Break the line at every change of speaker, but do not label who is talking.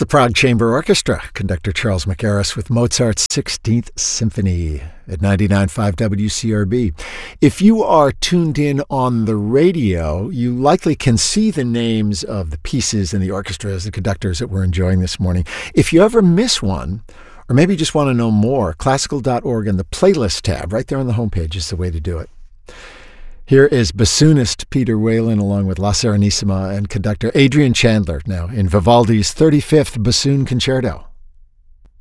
the Prague Chamber Orchestra, conductor Charles Mackerras with Mozart's 16th Symphony at 99.5 WCRB. If you are tuned in on the radio, you likely can see the names of the pieces and the orchestras, the conductors that we're enjoying this morning. If you ever miss one, or maybe just want to know more, classical.org and the playlist tab right there on the homepage is the way to do it. Here is bassoonist Peter Whalen along with La Serenissima and conductor Adrian Chandler now in Vivaldi's 35th Bassoon Concerto.